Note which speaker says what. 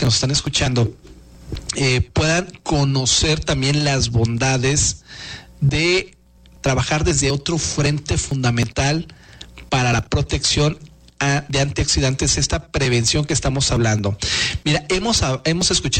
Speaker 1: que nos están escuchando puedan conocer también las bondades de trabajar desde otro frente fundamental para la protección de antioxidantes, esta prevención que estamos hablando. Mira, hemos escuchado